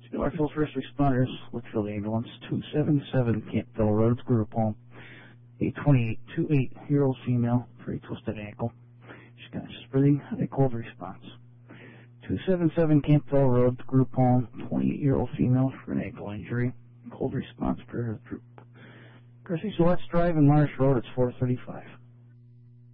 Northville First Responders, Litchfield Ambulance, 277 Campbell Road, group home. A 28-year-old female for a twisted ankle. She's got chest breathing, a cold response. 277 Campbell Road, group home, 28-year-old female for an ankle injury. Cold response per group. Chrissy, so let's drive in Marsh Road, it's 435.